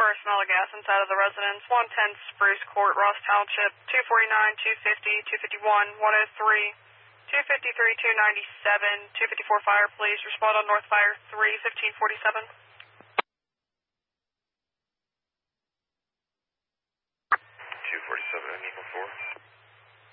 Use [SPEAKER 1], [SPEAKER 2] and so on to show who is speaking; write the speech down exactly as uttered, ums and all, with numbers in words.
[SPEAKER 1] for a smell of gas inside of the residence. one ten Spruce Court, Ross Township, two forty-nine, two fifty, two fifty-one, one oh three, two fifty-three, two ninety-seven, two fifty-four fire, please. Respond on North Fire three fifteen forty-seven.